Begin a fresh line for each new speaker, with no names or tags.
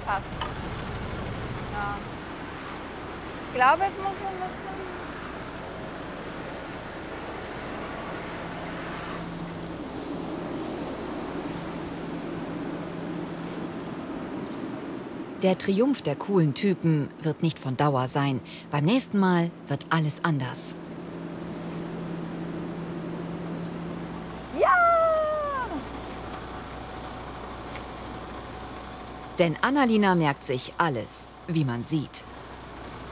Passt. Ja. Ich glaube, es muss ein bisschen...
Der Triumph der coolen Typen wird nicht von Dauer sein. Beim nächsten Mal wird alles anders.
Ja!
Denn Annalina merkt sich alles, wie man sieht.